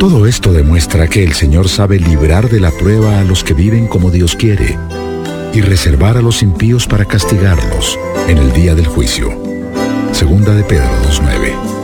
Todo esto demuestra que el Señor sabe librar de la prueba a los que viven como Dios quiere y reservar a los impíos para castigarlos en el día del juicio. Segunda de Pedro 2:9.